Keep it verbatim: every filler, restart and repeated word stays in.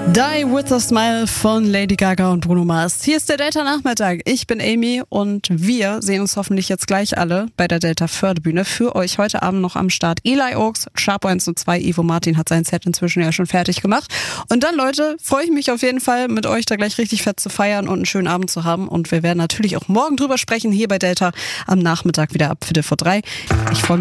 Die with a Smile von Lady Gaga und Bruno Mars. Hier ist der Delta-Nachmittag. Ich bin Amy und wir sehen uns hoffentlich jetzt gleich alle bei der Delta-Förderbühne. Für euch heute Abend noch am Start Eli Oaks, Sharp eins und zwei. Ivo Martin hat sein Set inzwischen ja schon fertig gemacht. Und dann, Leute, freue ich mich auf jeden Fall, mit euch da gleich richtig fett zu feiern und einen schönen Abend zu haben. Und wir werden natürlich auch morgen drüber sprechen, hier bei Delta am Nachmittag wieder ab Viertel vor drei. Ich freue mich.